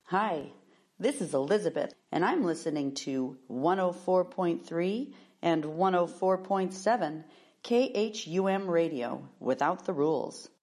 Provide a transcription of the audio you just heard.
Hi, this is Elizabeth, and I'm listening to 104.3 and 104.7 KHUM Radio, Without the Rules.